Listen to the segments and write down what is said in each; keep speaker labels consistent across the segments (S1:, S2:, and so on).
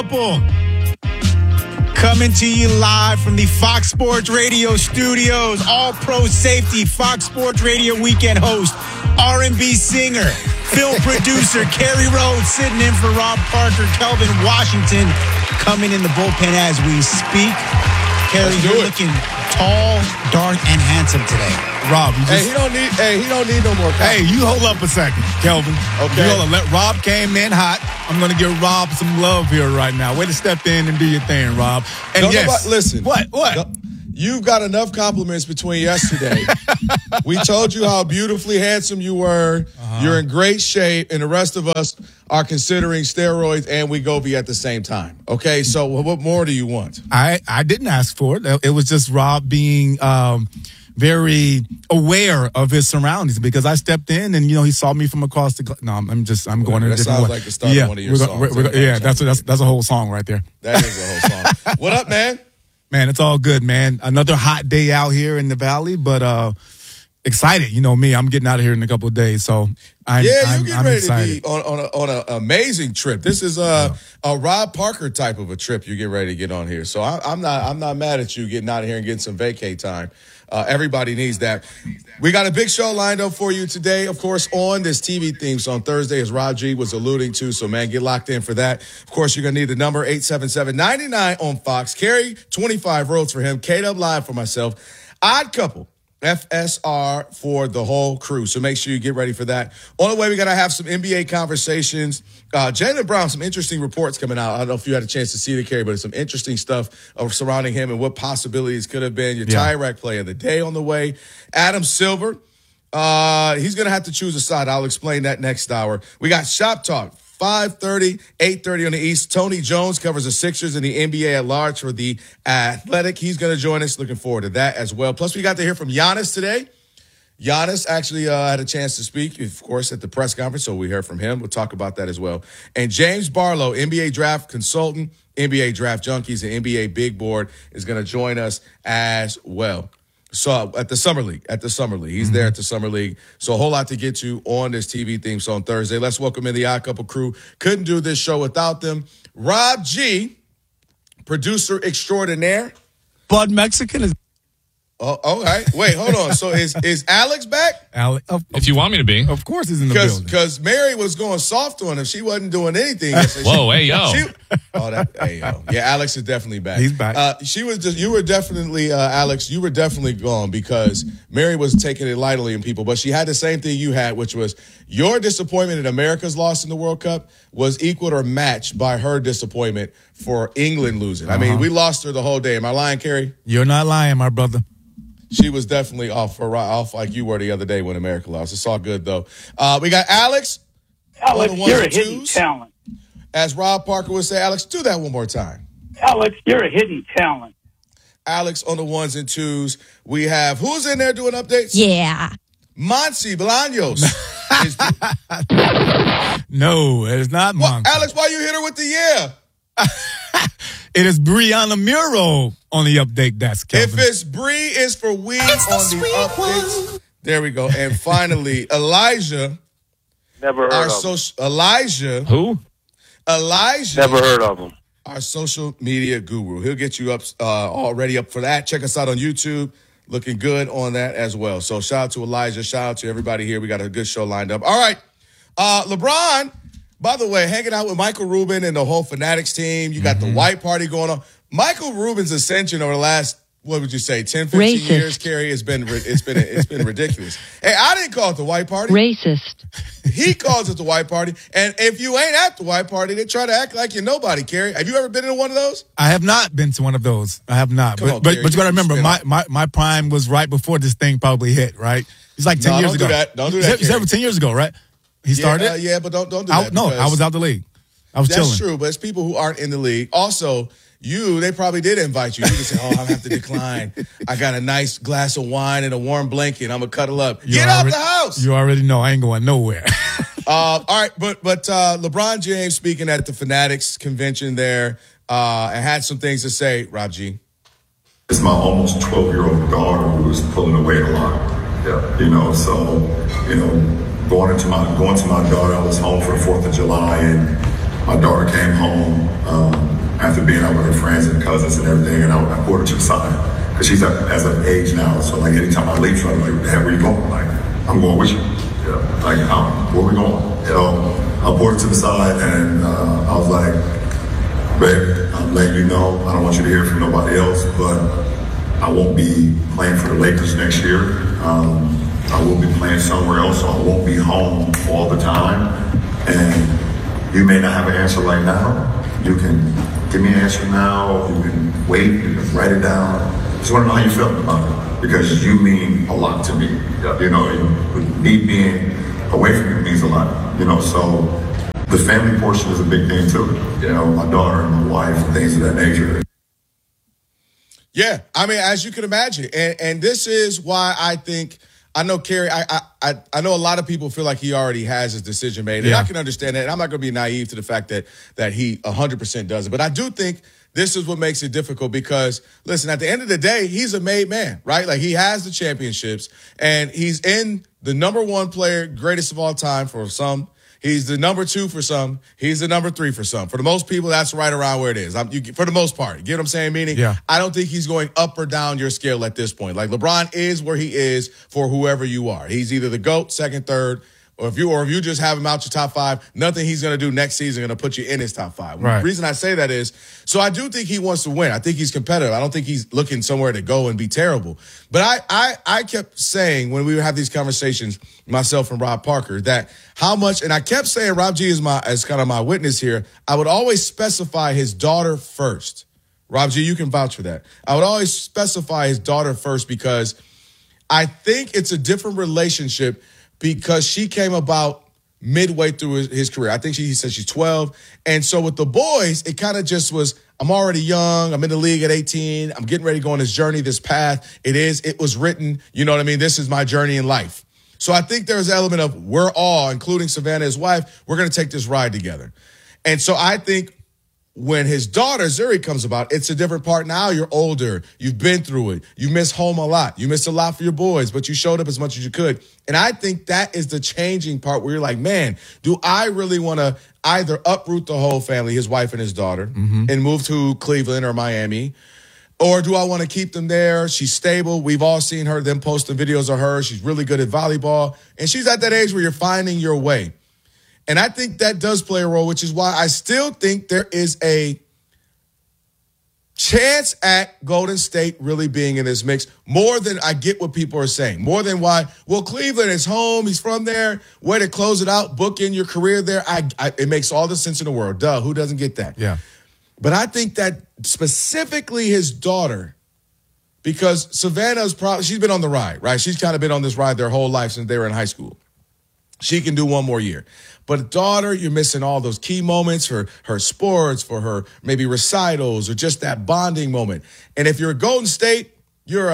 S1: Coming to you live from the Fox Sports Radio studios. All-Pro Safety, Fox Sports Radio weekend host, R&B singer, film producer, Kerry Rhodes sitting in for Rob Parker, Kelvin Washington coming in the bullpen as we speak. Kerry, you're looking tall, dark, and handsome today.
S2: Rob,
S3: he don't need no more.
S2: Hey, you hold up a second, Kelvin.
S3: Okay.
S2: You hold up. Rob came in hot. I'm going to give Rob some love here right now. Way to step in and do your thing, Rob. And
S3: listen.
S2: What?
S3: You've got enough compliments between yesterday. We told you how beautifully handsome you were. You're in great shape, and the rest of us are considering steroids and Wegovy at the same time. Okay, so what more do you want?
S2: I didn't ask for it. It was just Rob being very aware of his surroundings, because I stepped in and he saw me from across the. No, I'm going in a different way.
S3: That sounds like the start of one of your songs.
S2: That's a whole song right there.
S3: That is a whole song. What up, man?
S2: Man, it's all good, man. Another hot day out here in the Valley, but excited. You know me, I'm getting out of here in a couple of days, so I'm
S3: ready
S2: excited.
S3: to be on an amazing trip. This is a Rob Parker type of a trip you get ready to get on here. So I'm not mad at you getting out of here and getting some vacay time. Everybody needs that. We got a big show lined up for you today, of course, on this TV theme on Thursday, as Rod G was alluding to. So, man, get locked in for that. Of course, you're going to need the number 877-99 on Fox. Kerry, 25 roads for him. K-Dub Live for myself. Odd Couple, FSR for the whole crew. So make sure you get ready for that. On the way, we got to have some NBA conversations. Jaylen Brown, some interesting reports coming out. I don't know if you had a chance to see the Kerry, but it's some interesting stuff surrounding him and what possibilities could have been. Your tie rack play of the day on the way. Adam Silver, he's going to have to choose a side. I'll explain that next hour. We got Shop Talk. 5:30, 8:30 on the East. Tony Jones covers the Sixers and the NBA at large for The Athletic. He's going to join us. Looking forward to that as well. Plus, we got to hear from Giannis today. Giannis actually had a chance to speak, of course, at the press conference, so we heard from him. We'll talk about that as well. And James Barlow, NBA draft consultant, NBA draft junkies, and NBA big board, is going to join us as well. So at the Summer League, he's there at the Summer League. So a whole lot to get to on this TV theme on Thursday. Let's welcome in the Odd Couple crew. Couldn't do this show without them. Rob G, producer extraordinaire.
S1: Bud Mexican is.
S3: Oh, all right. Wait, hold on. So is Alex back?
S2: Alex,
S4: if you want me to be.
S2: Of course he's in the building.
S3: Because Mary was going soft on him. She wasn't doing anything.
S4: Whoa, hey, yo.
S3: Hey, yo. Yeah, Alex is definitely back.
S2: He's back.
S3: Alex, you were definitely gone because Mary was taking it lightly in people. But she had the same thing you had, which was your disappointment in America's loss in the World Cup was equaled or matched by her disappointment for England losing. I mean, we lost her the whole day. Am I lying, Kerry?
S2: You're not lying, my brother.
S3: She was definitely off like you were the other day when America lost. It's all good, though. We got Alex.
S5: Alex, you're a hidden talent.
S3: As Rob Parker would say, Alex, do that one more time.
S5: Alex, you're a hidden talent.
S3: Alex on the ones and twos. We have, who's in there doing updates?
S6: Yeah.
S3: Monsi Bolaños.
S2: No, it is not Monsi.
S3: Alex, why you hit her with the yeah?
S2: It is Brianna Muro on the update desk, Kelvin.
S3: If it's Bree, it's for we on the updates. One. There we go. And finally, Elijah.
S7: Never heard of him.
S3: Elijah.
S4: Who?
S3: Elijah.
S7: Never heard of him.
S3: Our social media guru. He'll get you up already up for that. Check us out on YouTube. Looking good on that as well. So shout out to Elijah. Shout out to everybody here. We got a good show lined up. All right. LeBron, by the way, hanging out with Michael Rubin and the whole Fanatics team. You got the white party going on. Michael Rubin's ascension over the last, what would you say, 10, 15 years, Kerry, it's been ridiculous. Hey, I didn't call it the white party.
S6: Racist.
S3: He calls it the white party. And if you ain't at the white party, they try to act like you're nobody, Kerry. Have you ever been in one of those?
S2: I have not been to one of those. I have not. But you got to remember, my prime was right before this thing probably hit, right? It's like 10 years ago.
S3: Don't do that.
S2: It's 10 years ago, right? He started?
S3: But don't do that.
S2: No, I was out the league. I was chilling.
S3: That's true, but it's people who aren't in the league. Also, they probably did invite you. You just say, I have to decline. I got a nice glass of wine and a warm blanket. I'm going to cuddle up. Get out the house.
S2: You already know I ain't going nowhere.
S3: All right, but LeBron James speaking at the Fanatics convention there and had some things to say, Rob G.
S8: It's my almost 12-year-old daughter who was pulling the weight a lot. Yeah. Going to my daughter, I was home for the 4th of July, and my daughter came home after being out with her friends and cousins and everything, and I pulled her to the side because she's as of age now. So like anytime I leave, I'm like, Dad, where you going? Like, I'm going with you. Yeah. Like, where we going? Yeah. So I pulled her to the side and I was like, babe, I'm letting you know, I don't want you to hear from nobody else, but I won't be playing for the Lakers next year. I will be playing somewhere else, so I won't be home all the time. And you may not have an answer right now. You can give me an answer now. You can wait. You can write it down. Just want to know how you felt about it, because you mean a lot to me. You know, me being away from you means a lot. You know, so the family portion is a big thing too. You know, my daughter and my wife and things of that nature.
S3: Yeah, I mean, as you can imagine, and this is why I think, I know, Kerry, I know a lot of people feel like he already has his decision made, and I can understand that, and I'm not going to be naive to the fact that he 100% does it, but I do think this is what makes it difficult because, listen, at the end of the day, he's a made man, right? Like, he has the championships, and he's in the number one player, greatest of all time for some. He's the number 2 for some. He's the number 3 for some. For the most people, that's right around where it is. For the most part. You get what I'm saying? Meaning, I don't think he's going up or down your scale at this point. Like, LeBron is where he is for whoever you are. He's either the GOAT, second, third, or if you just have him out your top 5, nothing he's going to do next season going to put you in his top 5.
S2: Right.
S3: The reason I say that is, so I do think he wants to win. I think he's competitive. I don't think he's looking somewhere to go and be terrible. But I kept saying when we would have these conversations, myself and Rob Parker, that how much, and I kept saying Rob G is kind of my witness here, I would always specify his daughter first. Rob G, you can vouch for that. I would always specify his daughter first because I think it's a different relationship because she came about midway through his career. I think he said she's 12. And so with the boys, it kind of just was, I'm already young. I'm in the league at 18. I'm getting ready to go on this journey, this path. It was written, you know what I mean? This is my journey in life. So I think there's an element of we're all, including Savannah, his wife, we're going to take this ride together. And so I think when his daughter, Zuri, comes about, it's a different part. Now you're older. You've been through it. You miss home a lot. You missed a lot for your boys, but you showed up as much as you could. And I think that is the changing part where you're like, man, do I really want to either uproot the whole family, his wife and his daughter, and move to Cleveland or Miami? Or do I want to keep them there? She's stable. We've all seen them posting videos of her. She's really good at volleyball. And she's at that age where you're finding your way. And I think that does play a role, which is why I still think there is a chance at Golden State really being in this mix, more than I get what people are saying, more than why, well, Cleveland is home, he's from there, way to close it out, book in your career there. It makes all the sense in the world. Duh, who doesn't get that?
S2: Yeah.
S3: But I think that specifically his daughter, because Savannah's she's been on the ride, right? She's kind of been on this ride their whole life since they were in high school. She can do one more year. But daughter, you're missing all those key moments for her sports, for her maybe recitals, or just that bonding moment. And if you're at Golden State, you're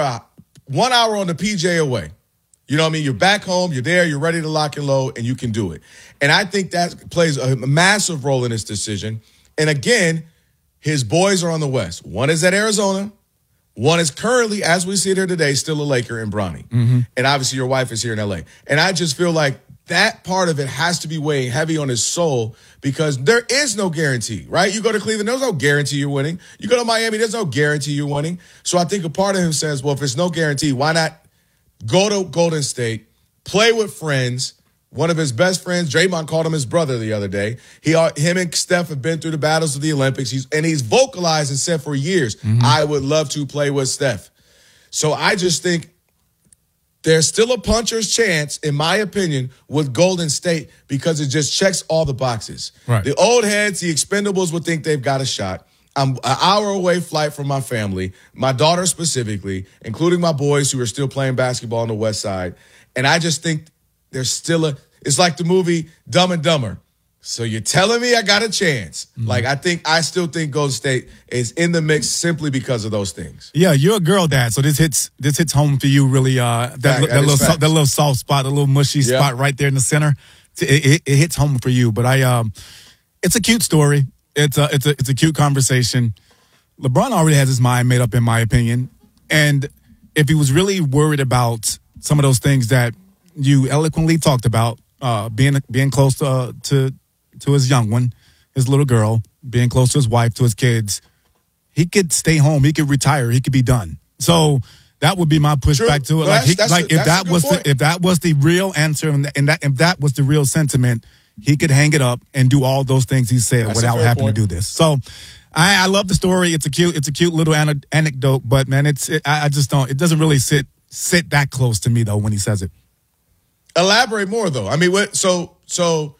S3: 1 hour on the PJ away. You know what I mean? You're back home, you're there, you're ready to lock and load, and you can do it. And I think that plays a massive role in this decision. And again, his boys are on the West. One is at Arizona. One is currently, as we see it here today, still a Laker in Bronny. And obviously your wife is here in L.A. And I just feel like that part of it has to be weighing heavy on his soul because there is no guarantee, right? You go to Cleveland, there's no guarantee you're winning. You go to Miami, there's no guarantee you're winning. So I think a part of him says, well, if there's no guarantee, why not go to Golden State, play with friends? One of his best friends, Draymond, called him his brother the other day. Him and Steph have been through the battles of the Olympics. He's vocalized and said for years, I would love to play with Steph. So I just think there's still a puncher's chance, in my opinion, with Golden State because it just checks all the boxes.
S2: Right.
S3: The old heads, the Expendables would think they've got a shot. I'm an hour away flight from my family, my daughter specifically, including my boys who are still playing basketball on the West Side. And I just think there's still it's like the movie Dumb and Dumber. So you're telling me I got a chance. Like, I still think Golden State is in the mix simply because of those things.
S2: Yeah, you're a girl dad, so this hits home for you really. That little soft spot, a little mushy spot right there in the center. It hits home for you. But it's a cute story. It's a cute conversation. LeBron already has his mind made up, in my opinion. And if he was really worried about some of those things that you eloquently talked about, being close to his young one, his little girl, being close to his wife, to his kids, he could stay home. He could retire. He could be done. So that would be my pushback to it.
S3: Well,
S2: if that was the real answer and if that was the real sentiment, he could hang it up and do all those things he said without having to do this. So I love the story. It's a cute little anecdote, but man, I just don't. It doesn't really sit that close to me though when he says it.
S3: Elaborate more though. I mean, so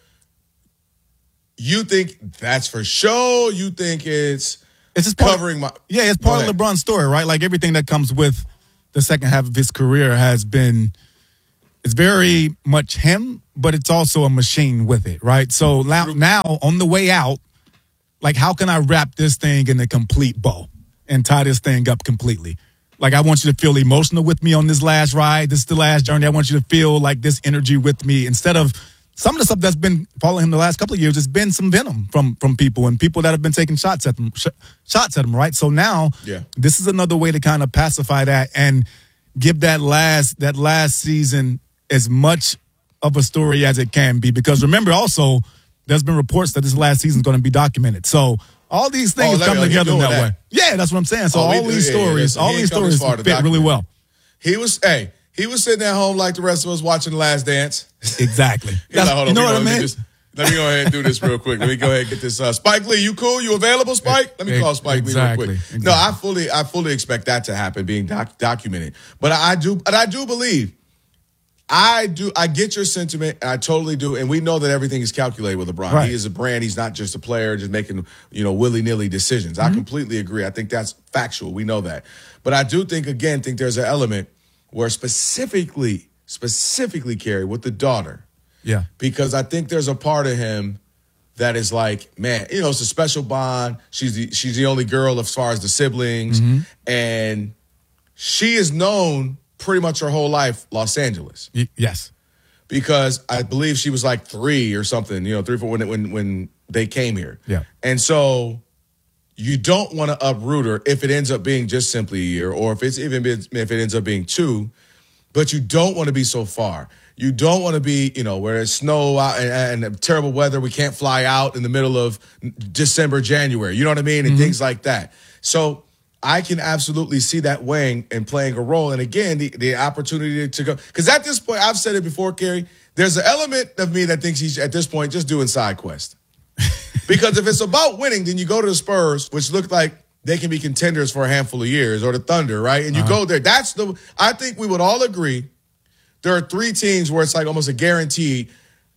S3: you think that's for show? You think it's just covering my?
S2: Yeah, it's part of LeBron's story, right? Like everything that comes with the second half of his career has been. It's very much him, but it's also a machine with it, right? So now on the way out, like how can I wrap this thing in a complete bow and tie this thing up completely? Like I want you to feel emotional with me on this last ride. This is the last journey. I want you to feel like this energy with me instead of some of the stuff that's been following him the last couple of years. It's been some venom from people and people that have been taking shots at him, right? So now this is another way to kind of pacify that and give that last season as much of a story as it can be. Because remember also, there's been reports that this last season is going to be documented. So all these things come together in that way. Yeah, that's what I'm saying. So all these stories fit really well.
S3: He was sitting at home like the rest of us watching The Last Dance.
S2: Exactly.
S3: You know what I mean? Let me go ahead and do this real quick. Let me go ahead and get this. Spike Lee, you cool? You available, Spike? Let me call Spike Lee real quick. Exactly. No, I fully expect that to happen, being documented. But I do believe. I get your sentiment, and I totally do. And we know that everything is calculated with LeBron. Right. He is a brand. He's not just a player just making, willy-nilly decisions. Mm-hmm. I completely agree. I think that's factual. We know that. But I do think there's an element where specifically, Kerry, with the daughter.
S2: Yeah.
S3: Because I think there's a part of him that is like, man, it's a special bond. She's the only girl as far as the siblings. Mm-hmm. And she is known pretty much her whole life, Los Angeles.
S2: Yes.
S3: Because I believe she was like 3 or something, 3 or 4 when they came here.
S2: Yeah.
S3: And so you don't want to uproot her if it ends up being just simply a year or if it ends up being 2, but you don't want to be so far. You don't want to be, where it's snow out and terrible weather. We can't fly out in the middle of December, January. You know what I mean? And things like that. So I can absolutely see that weighing and playing a role. And again, the opportunity to go. Because at this point, I've said it before, Kerry, there's an element of me that thinks he's, at this point, just doing side quest. Because if it's about winning, then you go to the Spurs, which look like they can be contenders for a handful of years, or the Thunder, right? And you go there. I think we would all agree there are 3 teams where it's like almost a guarantee,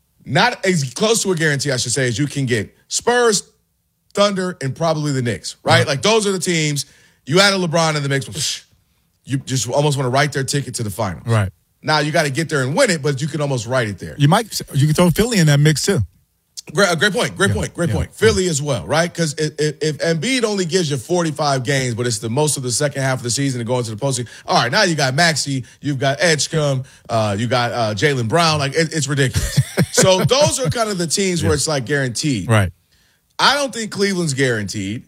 S3: not as close to a guarantee, I should say, as you can get. Spurs, Thunder, and probably the Knicks, right? Like those are the teams. You add a LeBron in the mix, you just almost want to write their ticket to the finals.
S2: Right.
S3: Now, you got to get there and win it, but you can almost write it there.
S2: You can throw Philly in that mix, too.
S3: Great point. Philly as well, right? Because if Embiid only gives you 45 games, but it's the most of the second half of the season and going to the postseason, all right, now you got Maxey, you've got Edgecombe, you got Jaylen Brown. Like, it's ridiculous. So those are kind of the teams where it's like guaranteed.
S2: Right.
S3: I don't think Cleveland's guaranteed.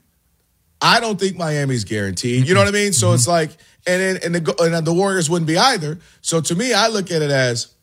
S3: I don't think Miami's guaranteed. You know what I mean? So it's like, and the Warriors wouldn't be either. So to me, I look at it as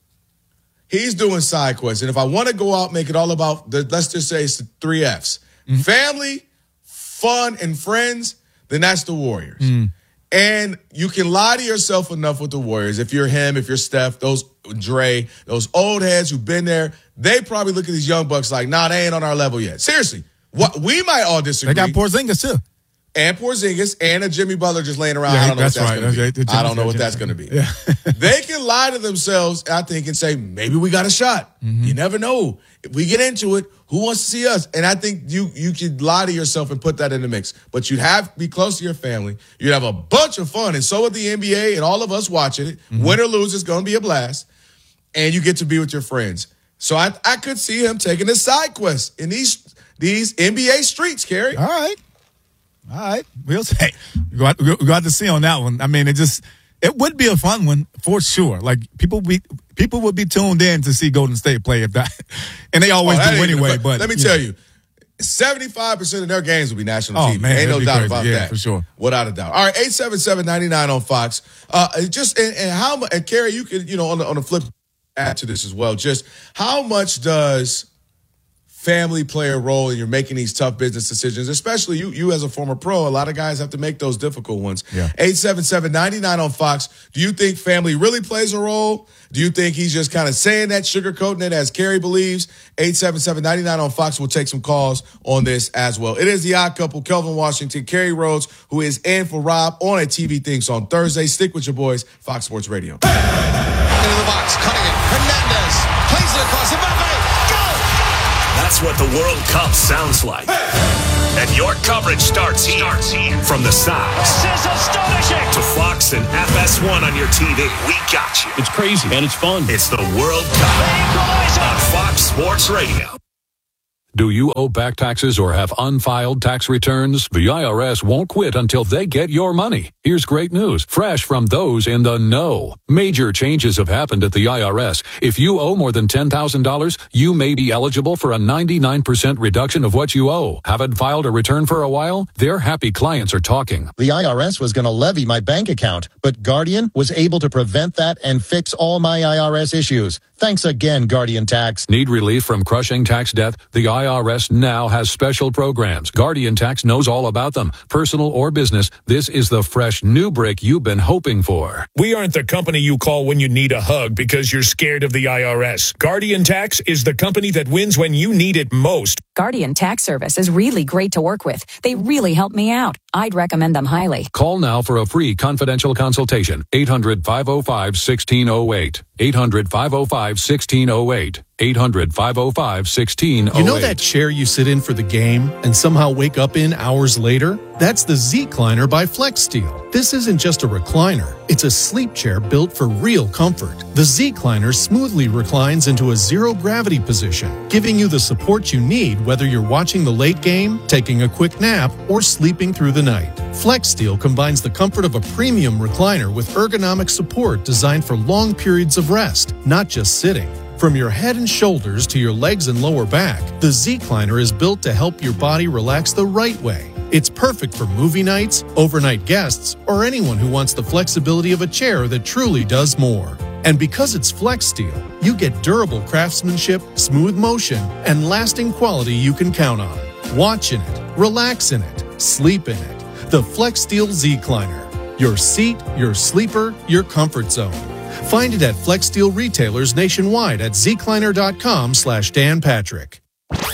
S3: he's doing side quests. And if I want to go out, make it all about, let's just say it's the 3 Fs. Mm-hmm. Family, fun, and friends, then that's the Warriors. Mm. And you can lie to yourself enough with the Warriors. If you're him, if you're Steph, those Dre, those old heads who've been there, they probably look at these young bucks like, nah, they ain't on our level yet. Seriously. What we might all disagree.
S2: They got Porzingis, too.
S3: And Porzingis and a Jimmy Butler just laying around. I don't know what that's going to be. I don't know what that's going to be. Yeah. They can lie to themselves, I think, and say, maybe we got a shot. Mm-hmm. You never know. If we get into it, who wants to see us? And I think you could lie to yourself and put that in the mix. But you'd be close to your family. You'd have a bunch of fun. And so would the NBA and all of us watching it. Mm-hmm. Win or lose, it's going to be a blast. And you get to be with your friends. So I could see him taking a side quest in these NBA streets, Kerry.
S2: All right. We'll say. We'll have to see on that one. I mean, it would be a fun one for sure. Like people would be tuned in to see Golden State play if that, and they always do anyway. But
S3: let me tell you, 75% of their games will be national TV.
S2: Man,
S3: ain't no doubt about that,
S2: for sure,
S3: without a doubt. All right, 877-99 on Fox. And Kerry, you could on the flip add to this as well. Just how much does family play a role and you're making these tough business decisions, especially you as a former pro. A lot of guys have to make those difficult ones. Yeah. 877-99 on Fox. Do you think family really plays a role? Do you think he's just kind of saying that, sugarcoating it, as Kerry believes? 877-99 on Fox. We'll take some calls on this as well. It is the Odd Couple, Kelvin Washington, Kerry Rhodes, who is in for Rob on a TV Thinks on Thursday. Stick with your boys, Fox Sports Radio.
S6: Into the box, cutting it. Hernandez plays it across. Mbappe, go!
S9: That's what the World Cup sounds like. And your coverage starts here. From the sides.
S10: This is astonishing.
S9: To Fox and FS1 on your TV. We got you.
S10: It's crazy, and it's fun.
S9: It's the World Cup on Fox Sports Radio.
S11: Do you owe back taxes or have unfiled tax returns? The IRS won't quit until they get your money. Here's great news, fresh from those in the know. Major changes have happened at the IRS. If you owe more than $10,000, you may be eligible for a 99% reduction of what you owe. Haven't filed a return for a while? Their happy clients are talking.
S12: The IRS was going to levy my bank account, but Guardian was able to prevent that and fix all my IRS issues. Thanks again, Guardian Tax.
S11: Need relief from crushing tax debt? The IRS now has special programs. Guardian Tax knows all about them. Personal or business, this is the fresh new brick you've been hoping for.
S13: We aren't the company you call when you need a hug because you're scared of the IRS. Guardian Tax is the company that wins when you need it most.
S14: Guardian Tax Service is really great to work with. They really help me out. I'd recommend them highly.
S11: Call now for a free confidential consultation. 800-505-1608. 800-505-1608. 800-505-1608.
S15: You know that chair you sit in for the game and somehow wake up in hours later? That's the Z-Cliner by FlexSteel. This isn't just a recliner. It's a sleep chair built for real comfort. The Z-Cliner smoothly reclines into a zero-gravity position, giving you the support you need whether you're watching the late game, taking a quick nap, or sleeping through the night. FlexSteel combines the comfort of a premium recliner with ergonomic support designed for long periods of rest, not just sitting. From your head and shoulders to your legs and lower back, the Z-Cliner is built to help your body relax the right way. It's perfect for movie nights, overnight guests, or anyone who wants the flexibility of a chair that truly does more. And because it's FlexSteel, you get durable craftsmanship, smooth motion, and lasting quality you can count on. Watch in it, relax in it, sleep in it. The FlexSteel Z-Cliner. Your seat, your sleeper, your comfort zone. Find it at FlexSteel retailers nationwide at zcliner.com/Dan Patrick.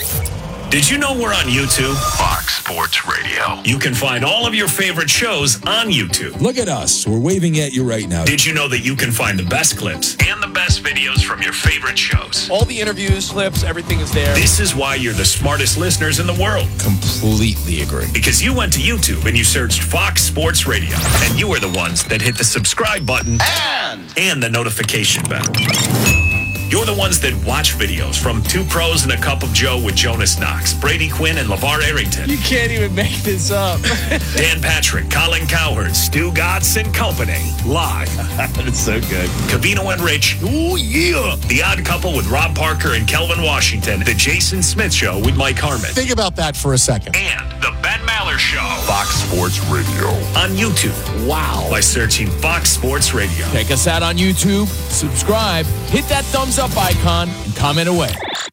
S9: Did you know we're on YouTube? Fox Sports Radio. You can find all of your favorite shows on YouTube.
S16: Look at us. We're waving at you right now.
S9: Did you know that you can find the best clips and the best videos from your favorite shows?
S17: All the interviews, clips, everything is there.
S9: This is why you're the smartest listeners in the world.
S16: Completely agree.
S9: Because you went to YouTube and you searched Fox Sports Radio. And you were the ones that hit the subscribe button and the notification bell. You're the ones that watch videos from Two Pros and a Cup of Joe with Jonas Knox, Brady Quinn, and LeVar Arrington.
S17: You can't even make this up.
S9: Dan Patrick, Colin Cowherd, Stu Gatz and Company. Live.
S17: That's so good.
S9: Cavino and Rich. Ooh, yeah. The Odd Couple with Rob Parker and Kelvin Washington. The Jason Smith Show with Mike Harmon.
S18: Think about that for a second.
S9: And the Ben Maller Show.
S11: Fox Sports Radio.
S9: On YouTube.
S17: Wow.
S9: By searching Fox Sports Radio.
S17: Check us out on YouTube. Subscribe. Hit that thumbs up icon and comment away.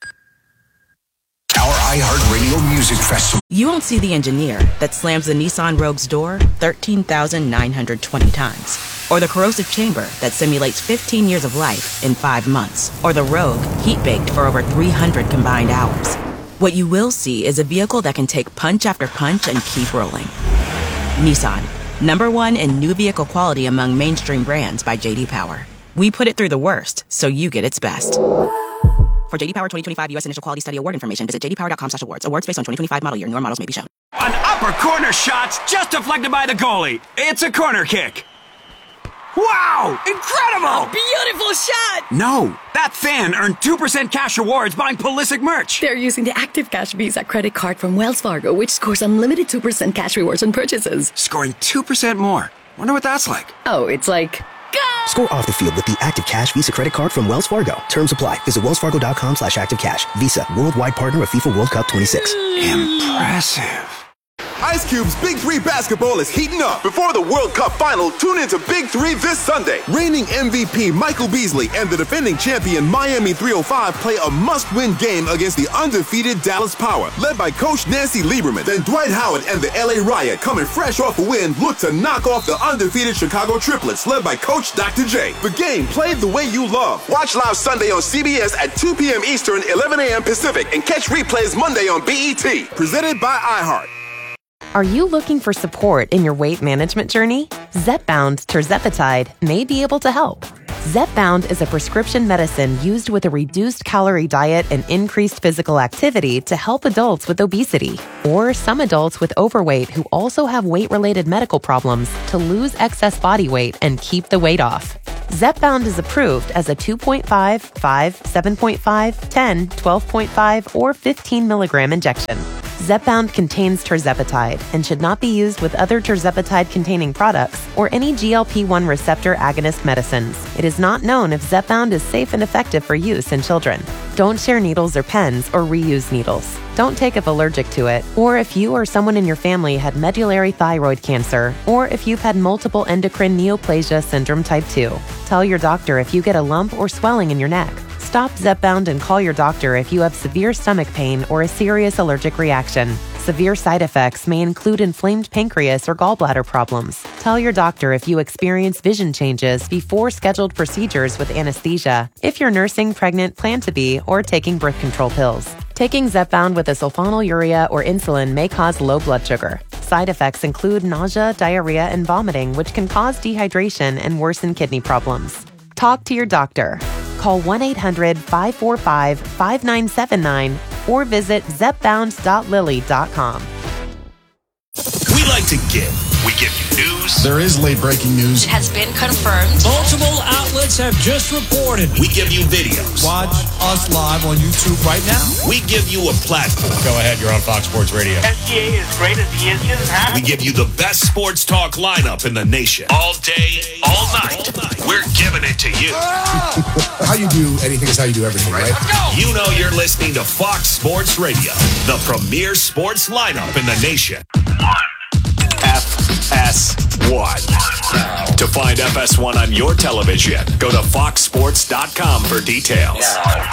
S19: Our iHeartRadio Music Festival.
S20: You won't see the engineer that slams the Nissan Rogue's door 13,920 times. Or the corrosive chamber that simulates 15 years of life in 5 months. Or the Rogue heat-baked for over 300 combined hours. What you will see is a vehicle that can take punch after punch and keep rolling. Nissan, #1 in new vehicle quality among mainstream brands by J.D. Power. We put it through the worst, so you get its best. For J.D. Power 2025 U.S. Initial Quality Study Award information, visit jdpower.com/awards. Awards based on 2025 model year. Newer models may be shown.
S21: An upper corner shot's just deflected by the goalie. It's a corner kick. Wow! Incredible!
S22: A beautiful shot!
S21: No, that fan earned 2% cash rewards buying Pulisic merch.
S22: They're using the Active Cash Visa credit card from Wells Fargo, which scores unlimited 2% cash rewards on purchases.
S21: Scoring 2% more. Wonder what that's like.
S22: Oh, it's like...
S23: Score off the field with the Active Cash Visa credit card from Wells Fargo. Terms apply. Visit wellsfargo.com/activecash. Visa, worldwide partner of FIFA World Cup 26.
S21: Impressive.
S1: Ice Cube's Big 3 basketball is heating up. Before the World Cup final, tune into Big 3 this Sunday. Reigning MVP Michael Beasley and the defending champion Miami 305 play a must-win game against the undefeated Dallas Power, led by Coach Nancy Lieberman. Then Dwight Howard and the LA Riot, coming fresh off a win, look to knock off the undefeated Chicago Triplets, led by Coach Dr. J. The game played the way you love. Watch live Sunday on CBS at 2 p.m. Eastern, 11 a.m. Pacific, and catch replays Monday on BET. Presented by iHeart.
S5: Are you looking for support in your weight management journey? Zepbound tirzepatide may be able to help. Zepbound is a prescription medicine used with a reduced calorie diet and increased physical activity to help adults with obesity, or some adults with overweight who also have weight-related medical problems to lose excess body weight and keep the weight off. Zepbound is approved as a 2.5, 5, 7.5, 10, 12.5, or 15 milligram injection. Zepbound contains tirzepatide and should not be used with other tirzepatide-containing products or any GLP-1 receptor agonist medicines. It is not known if Zepbound is safe and effective for use in children. Don't share needles or pens or reuse needles. Don't take if allergic to it, or if you or someone in your family had medullary thyroid cancer, or if you've had multiple endocrine neoplasia syndrome type 2. Tell your doctor if you get a lump or swelling in your neck. Stop Zepbound and call your doctor if you have severe stomach pain or a serious allergic reaction. Severe side effects may include inflamed pancreas or gallbladder problems. Tell your doctor if you experience vision changes before scheduled procedures with anesthesia, if you're nursing, pregnant, plan to be, or taking birth control pills. Taking Zepbound with a sulfonylurea or insulin may cause low blood sugar. Side effects include nausea, diarrhea, and vomiting, which can cause dehydration and worsen kidney problems. Talk to your doctor. Call 1-800-545-5979 or visit zepbound.lily.com.
S9: We like to give. We give you news.
S18: There is late breaking news.
S24: It has been confirmed.
S25: Multiple outlets have just reported.
S9: We give you videos.
S25: Watch us live on YouTube right now.
S9: We give you a platform.
S26: Go ahead, you're on Fox Sports Radio.
S7: SGA is great as he is just
S9: We give you the best sports talk lineup in the nation. All day, all night. We're giving it to you.
S18: How you do anything is how you do everything, right?
S9: Let's go. You know you're listening to Fox Sports Radio, the premier sports lineup in the nation. FS1. To find FS1 on your television, go to foxsports.com for details.